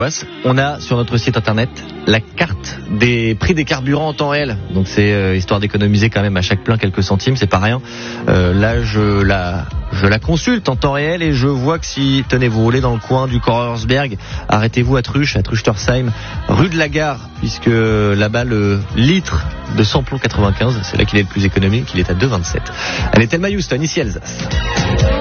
On a sur notre site internet la carte des prix des carburants en temps réel. Donc c'est histoire d'économiser quand même à chaque plein quelques centimes, c'est pas rien. Là je la consulte en temps réel et je vois que si, tenez, vous roulez dans le coin du Korersberg, arrêtez-vous à Truchtersheim, rue de la Gare, puisque là-bas le litre de samplon 95, c'est là qu'il est le plus économique, il est à 2,27. Allez, Thelma Houston, ici Alsace.